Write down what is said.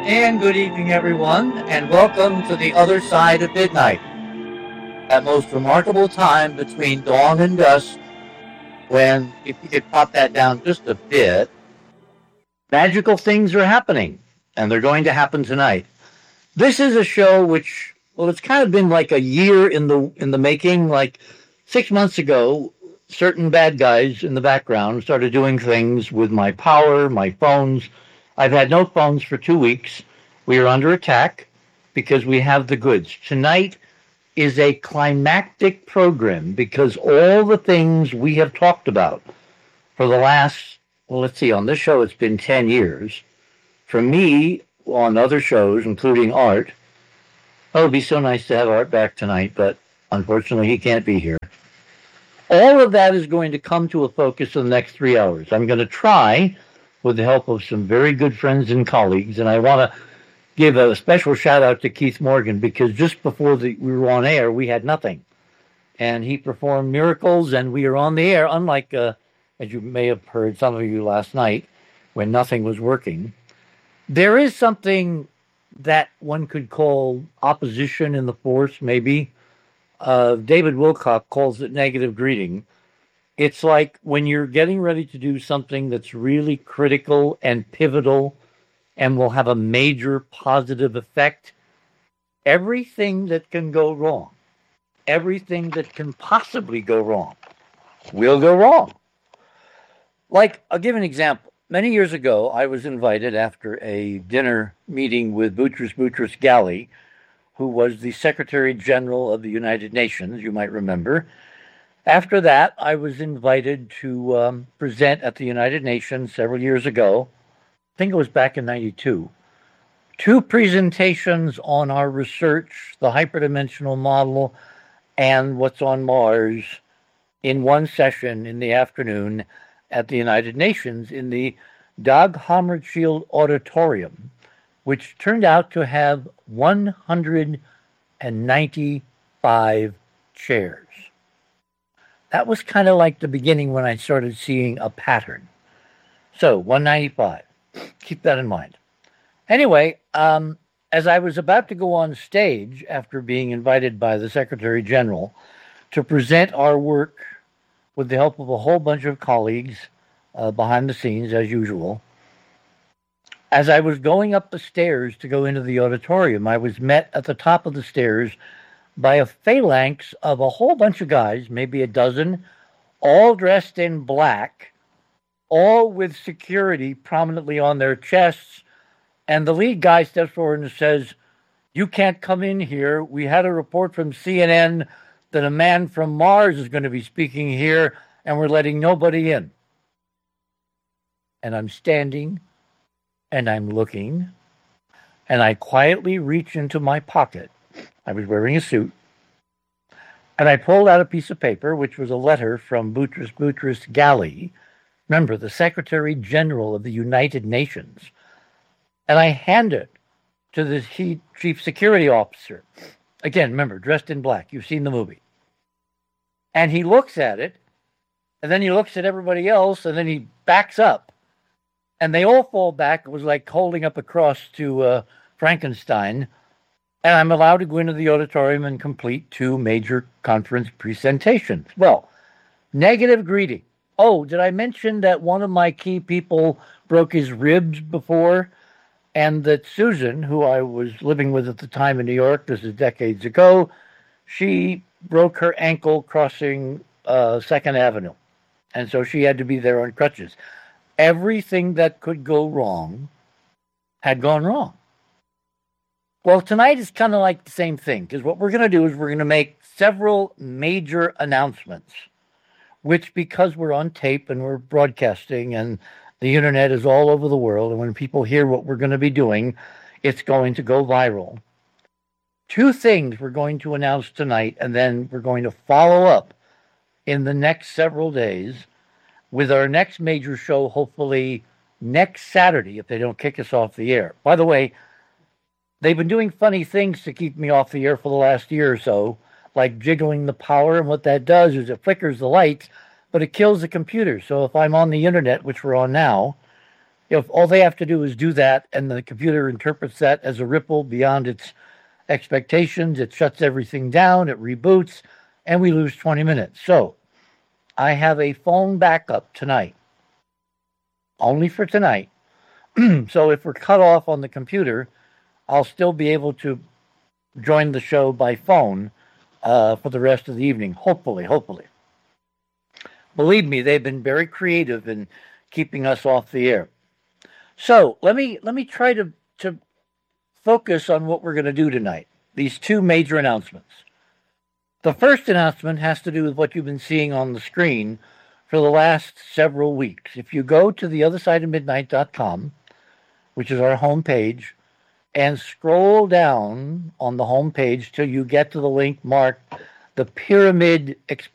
And good evening, everyone, and welcome to the other side of midnight. That most remarkable time between dawn and dusk when, if you could pop that down just a bit, magical things are happening, and they're going to happen tonight. This is a show which, well, it's kind of been like a year in the making. Like 6 months ago, certain bad guys in the background started doing things with my power, my phones. I've had no phones for 2 weeks. We are under attack because we have the goods. Tonight is a climactic program because all the things we have talked about for the last, well, let's see, on this show it's been 10 years. For me, on other shows, including Art, oh, it'd be so nice to have Art back tonight, but unfortunately he can't be here. All of that is going to come to a focus in the next 3 hours. I'm going to try, with the help of some very good friends and colleagues, and I want to give a special shout out to Keith Morgan because just before we were on air, we had nothing. And he performed miracles, and we are on the air, unlike, as you may have heard, some of you last night, when nothing was working. There is something that one could call opposition in the force, maybe. David Wilcock calls it negative greeting. It's like when you're getting ready to do something that's really critical and pivotal and will have a major positive effect, everything that can go wrong, everything that can possibly go wrong, will go wrong. Like, I'll give an example. Many years ago, I was invited after a dinner meeting with Boutros Ghali, who was the Secretary General of the United Nations, you might remember. After that, I was invited to present at the United Nations several years ago. I think it was back in 92. 2 presentations on our research, the hyperdimensional model, and what's on Mars in one session in the afternoon at the United Nations in the Dag Hammarskjöld Auditorium, which turned out to have 195 chairs. That was kind of like the beginning when I started seeing a pattern. So, 195. Keep that in mind. Anyway, as I was about to go on stage after being invited by the Secretary General to present our work with the help of a whole bunch of colleagues behind the scenes, as usual, as I was going up the stairs to go into the auditorium, I was met at the top of the stairs by a phalanx of a whole bunch of guys, maybe a dozen, all dressed in black, all with security prominently on their chests. And the lead guy steps forward and says, "You can't come in here. We had a report from CNN that a man from Mars is going to be speaking here, and we're letting nobody in." And I'm standing, and I'm looking, and I quietly reach into my pocket. I was wearing a suit. And I pulled out a piece of paper, which was a letter from Boutros Ghali, remember, the Secretary General of the United Nations. And I hand it to the chief security officer. Again, remember, dressed in black. You've seen the movie. And he looks at it, and then he looks at everybody else, and then he backs up. And they all fall back. It was like holding up a cross to Frankenstein. And I'm allowed to go into the auditorium and complete 2 major conference presentations. Well, negative greeting. Oh, did I mention that one of my key people broke his ribs before? And that Susan, who I was living with at the time in New York, this is decades ago, she broke her ankle crossing 2nd Avenue. And so she had to be there on crutches. Everything that could go wrong had gone wrong. Well, tonight is kind of like the same thing, because what we're going to do is we're going to make several major announcements, which, because we're on tape and we're broadcasting and the internet is all over the world, and when people hear what we're going to be doing, it's going to go viral. 2 things we're going to announce tonight, and then we're going to follow up in the next several days with our next major show, hopefully next Saturday, if they don't kick us off the air. By the way, they've been doing funny things to keep me off the air for the last year or so, like jiggling the power, and what that does is it flickers the lights, but it kills the computer. So if I'm on the internet, which we're on now, If all they have to do is do that, and the computer interprets that as a ripple beyond its expectations, it shuts everything down, it reboots, and we lose 20 minutes. So I have a phone backup tonight, only for tonight. So if we're cut off on the computer, I'll still be able to join the show by phone for the rest of the evening. Hopefully. Believe me, they've been very creative in keeping us off the air. So let me try to focus on what we're going to do tonight. These two major announcements. The first announcement has to do with what you've been seeing on the screen for the last several weeks. If you go to theothersideofmidnight.com, which is our homepage, and scroll down on the homepage till you get to the link marked the Pyramid Experiment.